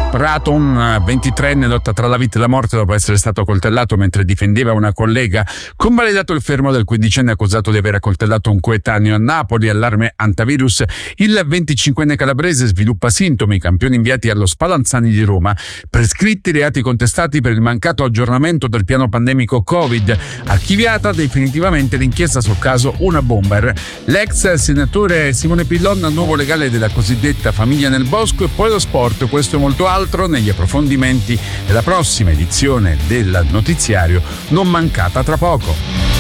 Prato, 23enne, lotta tra la vita e la morte dopo essere stato coltellato mentre difendeva una collega. Convalidato il fermo del 15enne accusato di aver accoltellato un coetaneo. A Napoli, allarme antivirus. Il 25enne calabrese sviluppa sintomi. Campioni inviati allo Spallanzani di Roma. Prescritti reati contestati per il mancato aggiornamento del piano pandemico Covid. Archiviata definitivamente l'inchiesta sul caso Una Bomber. L'ex senatore Simone Pillon, nuovo legale della cosiddetta famiglia nel bosco, e poi lo sport. Questo e molto altro negli approfondimenti della prossima edizione del notiziario, non mancata tra poco.